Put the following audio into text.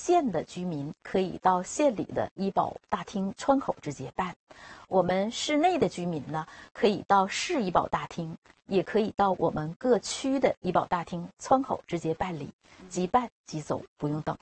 县的居民可以到县里的医保大厅窗口直接办，我们市内的居民呢，可以到市医保大厅，也可以到我们各区的医保大厅窗口直接办理，即办即走，不用等